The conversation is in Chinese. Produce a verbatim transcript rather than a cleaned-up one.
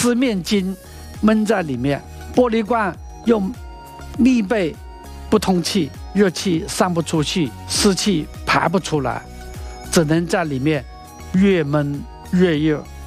四面筋闷在里面，玻璃罐又密闭不通气，热气散不出去，湿气排不出来，只能在里面越闷越热。